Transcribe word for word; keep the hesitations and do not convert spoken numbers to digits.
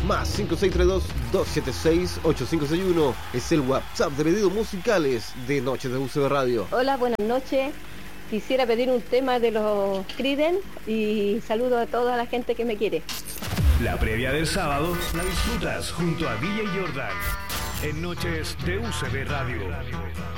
Más cinco seis tres dos, dos siete seis, ocho cinco seis uno es el WhatsApp de pedidos musicales de Noches de U C B Radio. Hola, buenas noches. Quisiera pedir un tema de los Creedence y saludo a toda la gente que me quiere. La previa del sábado la disfrutas junto a D J Jordan en Noches de U C B Radio.